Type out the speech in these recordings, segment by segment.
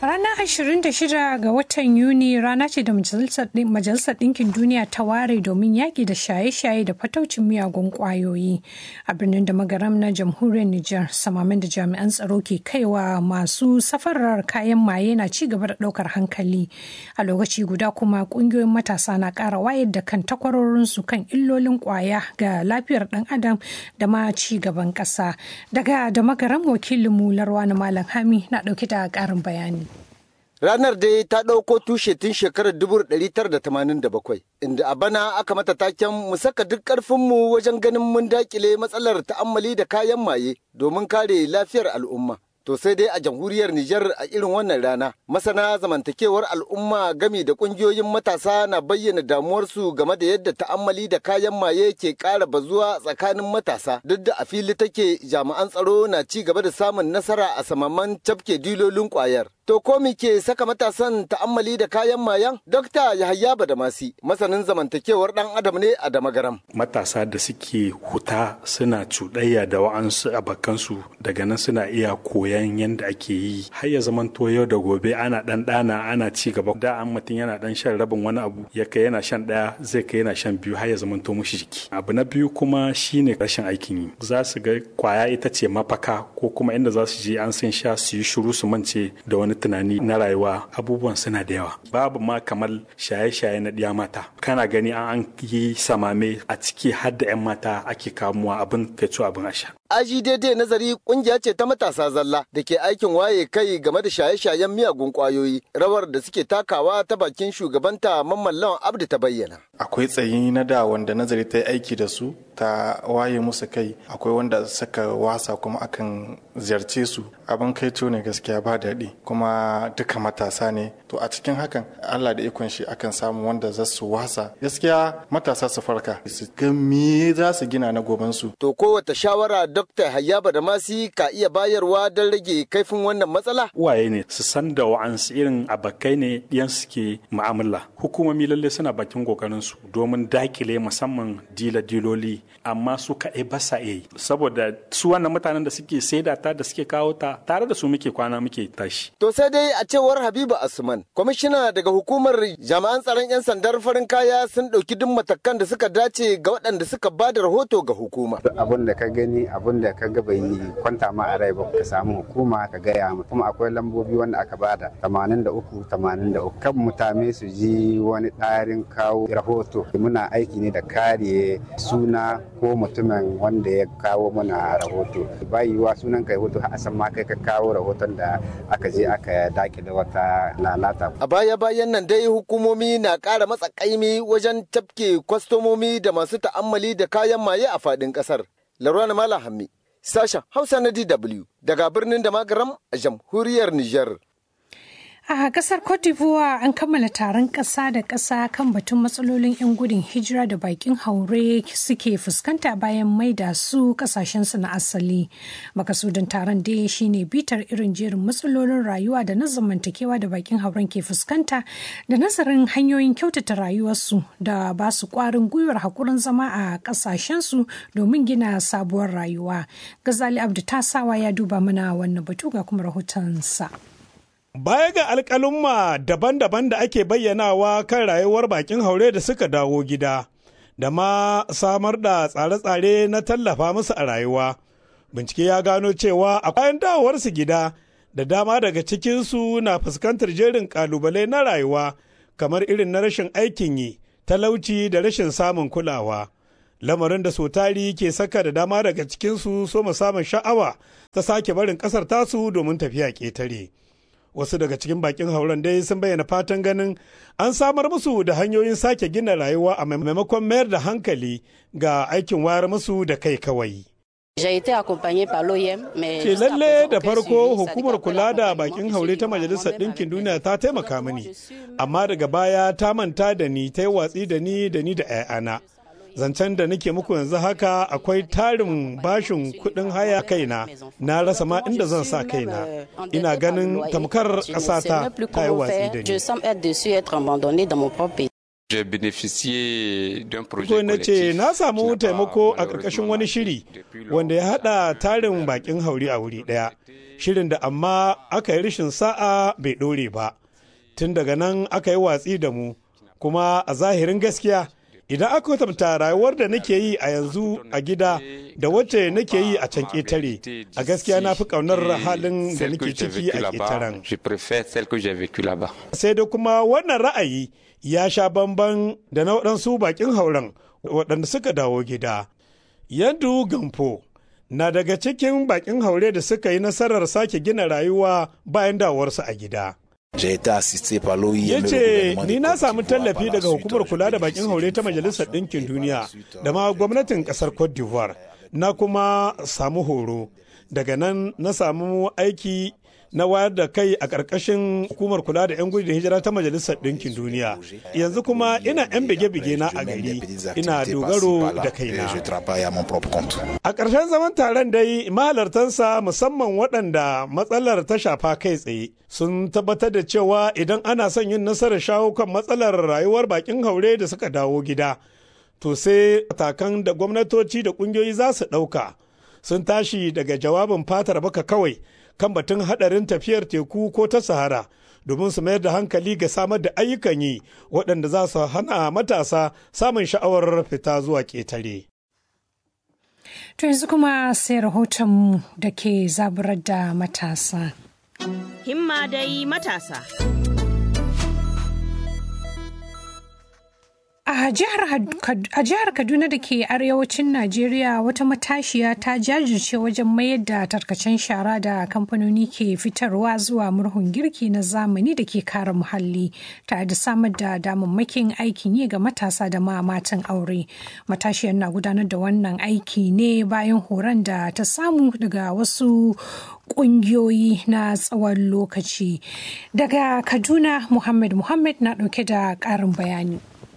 Ranar 26 ga watan Yuni rana ce da Majalisar Ɗinkin Duniya ta ware domin yaƙi da shaye-shaye da fataucin miyagun ƙwayoyi. A birnin da magaram na jamhuriyar Nijar, samamin da jami'an tsaro ke kaiwa masu safarar kayan maye na ci gaba da ɗaukar hankali. A lokaci guda kuma ƙungiyoyin matasa na ƙara wayar da kan takwarorinsu kan illolin ƙwaya ga lafiyar ɗan adam da ma ci gaban ƙasa. Daga da magaram wakilinmu Larwana Malam Hami na ɗauke da ƙarin bayani. Ranar dai ta ɗauko tushe tun shekarar 1987, inda a bana aka mata taken mu saka duk ƙarfinmu wajen ganin mun daƙile matsalar ta'ammali da kayan maye domin kare lafiyar al'umma. To sai dai a jamhuriyar Nijar a irin wannan rana, masana zamantakewar al'umma gami da ƙungiyoyin matasa na bayyana damuwarsu game da yadda ta'ammali da kayan maye ke ƙara bazuwa tsakanin matasa, duk da a fili take jami'an tsaro na ci gaba da samun nasara a samaman cafke dilolin ƙwayar. To ko me ke saka matasan ta'ammali da kayan mayan? Dokta Yahaya Badamasi, masanin zamantakewar ɗan adam ne a Damagaram. Matasa da suke huta suna cuɗayya da wa'ansu abokansu, daga nan suna iya koyan yadda ake yi. Har ya zamanto yau da gobe ana ɗan ɗana ana ci gaba. Da an mutum yana ɗan shan rabin wani abu, ya kai yana shan ɗaya, zai kai yana shan biyu har ya zamanto mushi jiki. Abu na biyu kuma shine rashin aikin yi. Za su ga kwaya ita ce mafaka ko kuma inda za su je an san sha su yi shiru su mance da wani tunani na rayuwa. Abubuwan suna da yawa, babu ma kamar shaye-shaye na ɗiya mata. Kana gani an yi samame a ciki har da 'yan mata ake kamuwa abin kai abin asha. AJDD nazari kungiya ce ta matasa zalla da ke aikin waye kai game da shaye-shayen miyagun kwayoyi, rawar da suke takawa ta bakin shugabanta Mamman Lawan Abdu ta bayyana. Akwai tsayi na da wanda nazari ta yi aiki da su ta waye musu kai, akwai wanda saka wasa kuma akan ziyarce su. Abin kai ne gaskiya ba daɗi, kuma duka matasa ne. To a cikin hakan Allah da ikon shi akan samu wanda za su wasa. Gaskiya matasa su farka su ga me za su gina na gobansu. To kowace shawara Dr. Yahaya Badamasi ka iya bayarwa don rage kaifin wannan matsala? Uwaye ne su san da wa'ansu irin abakai ne ɗiyan suke mu'amala. Hukumomi lalle suna bakin kokarin su domin dakile musamman diloli, amma su kaɗai ba sa yi. Saboda su wannan mutanen da suke saida ta da suke kawo ta tare da su muke kwana muke tashi. To sai dai a cewar Habibu Asman, kwamishina daga hukumar jami'an tsaron 'yan sandar farin kaya sun ɗauki duk matakan da suka dace ga waɗanda suka ba da rahoto ga hukuma. Abin da ka gani abin da ka ga bai kwanta ma a rai ba ka samu hukuma ka gaya mu, kuma akwai lambobi wanda aka bada 83 kan mutane su ji wani ɗarin kawo rahoto. Muna aiki ne da kare suna ko mutumin wanda ya kawo mana rahoto. Bayiwa sunan kai hoto a san ma kai ka kawo rahoton da aka je aka dake da wata lalata. A baya-bayan nan dai hukumomi na ƙara matsa ƙaimi wajen tafke kwastomomi da masu ta'ammali da kayan maye a faɗin ƙasar. Larwana Malam Hammi, sashen Hausa na DW daga birnin da magaram a jamhuriyar Nijar. A kasar Cote d'Ivoire an kammala taron ƙasa da ƙasa kan batun matsalolin 'yan gudun hijira da bakin haure suke fuskanta bayan maida su ƙasashensu na asali. Makasudin taron dai shine bitar irin jerin matsalolin rayuwa da na zamantakewa da bakin hauren ke fuskanta da nazarin hanyoyin kyautata rayuwarsu da ba su ƙwarin gwiwar haƙurin zama a ƙasashensu domin gina sabuwar rayuwa. Gazali Abdu Tasawa ya duba mana wannan batu ga kuma rahotonsa. Baya ga alƙalumma daban-daban da ake bayyanawa kan rayuwar bakin haure da suka dawo gida, da ma samar da tsare-tsare na tallafa musu a rayuwa, bincike ya gano cewa a bayan dawowarsu gida da dama daga cikinsu na fuskantar jerin ƙalubale na rayuwa kamar irin na rashin aikin yi, talauci da rashin samun kulawa. Lamarin da sotari ke saka da dama daga cikinsu so samun sha'awa ta sake barin ƙasar tasu domin tafiya ƙetare. Wasu daga cikin bakin hauren dai sun bayyana fatan ganin an samar musu da hanyoyin sake gina rayuwa a maimakon mayar da hankali ga aikin wayar musu da kai kawai. Ce lalle da farko hukumar kula da bakin haure ta Majalisar Ɗinkin Duniya ta taimaka mini, amma daga baya ta manta da ni, ta yi watsi da ni da 'ya'yana. Zancen da nake muku yanzu haka akwai tarin bashin kuɗin haya kaina, na rasa ma inda zan sa kaina. Ina ganin tamkar ƙasata ta yi watsi da ni. Ko na ce na samu taimako a ƙarƙashin wani shiri wanda ya haɗa tarin bakin haure a wuri ɗaya. shirin da amma aka yi rashin sa'a bai ɗore ba. Tun daga nan aka yi watsi da mu, kuma a zahirin gaskiya idan aka kwatanta rayuwar da nake yi a yanzu a gida da wacce nake yi a can ƙetare, a gaskiya na fi ƙaunar halin da nake ciki a ƙetaren. Sai da kuma wannan ra'ayi ya sha bamban da na waɗansu baƙin hauren waɗanda suka dawo gida. Yandu Gamfo na daga cikin baƙin haure da suka yi nasarar sake gina rayuwa bayan dawowarsu a gida. Ya ce, ni na samu tallafi daga hukumar kula da bakin haure ta Majalisar Ɗinkin Duniya da ma gwamnatin ƙasar Cote d'Ivoire, na kuma samu horo. Daga nan na samu aiki na wayar da kai a ƙarƙashin hukumar kula da 'yan gudun hijira ta Majalisar Ɗinkin Duniya. Yanzu kuma ina 'yan bige-bige na a gari, ina dogaro da kaina. A ƙarshen zaman taron dai mahalartansa musamman waɗanda matsalar ta shafa kai tsaye sun tabbatar da cewa idan ana son yin nasarar shawo kan matsalar rayuwar bakin haure da suka dawo gida, to sai matakan da gwamnatoci da ƙungiyoyi za su ɗauka sun tashi daga jawabin fatar baka kawai kan batun hadarin tafiyar teku ko ta sahara, domin su mayar da hankali ga samar da ayyukan yi waɗanda za su hana matasa samun sha'awar fita zuwa ƙetare. To yanzu kuma sai rahoton da ke zaburar da matasa. Himma dai matasa. A jihar Kaduna da ke arewacin Najeriya, wata matashiya ta jajirce wajen mayar da tarkacen shara da kamfanoni ke fitarwa zuwa murhun girki na zamani da ke kare muhalli, tare da samar da damammakin aikin yi ga matasa da ma matan aure. Matashiyar na gudanar da wannan aiki ne bayan horon da ta samu daga wasu ƙungiyoyi na tsawon lokaci. Daga Kaduna, Muhammad na ɗauke da ƙarin bayani.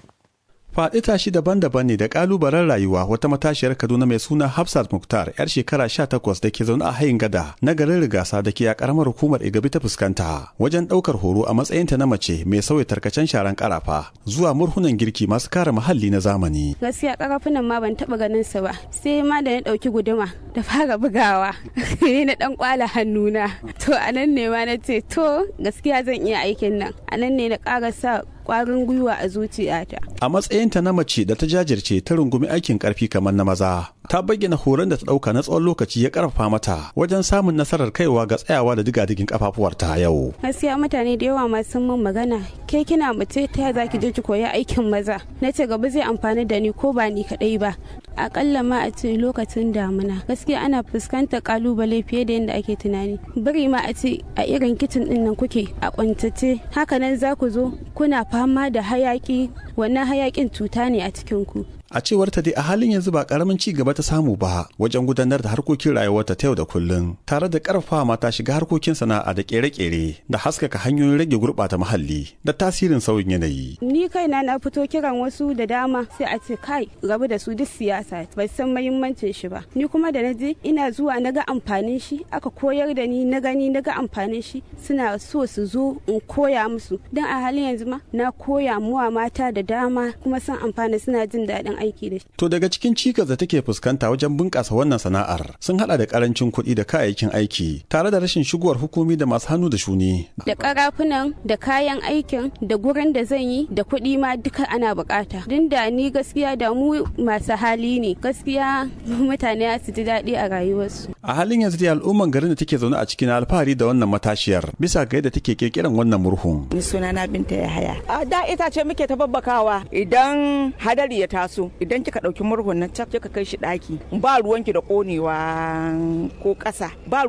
Faɗi tashi daban-daban ne da ƙalubalen rayuwa wata matashiyar Kaduna mai suna Hafsat Muktar, 'yar shekara 18 da ke zaune a hayin gada na garin Rigasa da ke a ƙaramar hukumar Igabi ta fuskanta wajen ɗaukar horo a matsayinta na mace mai sauya tarkacen sharan ƙarafa zuwa murhunan girki masu kare muhalli na zamani. Gaskiya ƙarafunan ma ban taɓa ganin su ba, sai ma da na ɗauki guduma da fara bugawa ni na ɗan ƙwala hannuna. To a nan ne ma na ce to gaskiya zan iya aikin nan, a nan ne na ƙara sa kwarin gwiwa a zuciyata. A matsayinta na mace da ta jajirce ta rungumi aikin karfi kamar na maza, ta bayyana horon da ta dauka na tsawon lokaci ya karfafa mata wajen samun nasarar kaiwa ga tsayawa da digadigin kafafuwarta yau. Gaskiya mutane da yawa masu mun magana, ke kina mace ta za ki je ki koyi aikin maza. Na ce gaba zai amfani da ni ko ba ni kadai ba. Akalla ma a ce lokacin damuna gaskiya ana fuskantar kalubale fiye da yadda ake tunani. Bari ma a ce a irin kicin din nan kuke a kwantace, hakanan za ku zo kuna fama da hayaki, wannan hayakin cuta ne a cikin ku. A cewar ta dai a halin yanzu ba karamin ci gaba ta samu ba wajen gudanar da harkokin rayuwarta ta yau da kullum, tare da karfafa mata shiga harkokin sana'a da kere-kere da haskaka hanyoyin rage gurɓata muhalli da tasirin sauyin yanayi. Ni kaina na fito kiran wasu da dama sai a ce kai rabu da su duk siyasa bai san muhimmancin shi ba. Ni kuma da naje ina zuwa naga amfanin shi, aka koyar da ni na gani naga amfanin shi, suna so su zo in koya musu. Dan a halin yanzu ma na koya muwa mata da dama kuma sun amfana suna jin daɗin aiki da shi. To daga cikin cikas da take fuskanta wajen bunƙasa wannan sana'ar sun hada da karancin kuɗi da kayayyakin aiki, tare da rashin shigowar hukumi da masu hannu da shuni. Da karafunan da kayan aikin da gurin da zan yi da kuɗi ma duka ana bukata. Din da ni gaskiya da mu masu hali ne, gaskiya mutane su ji daɗi a rayuwarsu. A halin yanzu dai al'umman garin da take zaune a cikin alfahari da wannan matashiyar bisa ga yadda take kirkiran wannan murhun. Ni sunana Binta Yahaya. A da itace muke ta babbakawa idan hadari ya taso, idan kika dauki murhun nan kika kai shi daki, ba ruwanki da konewa ko kasa, ba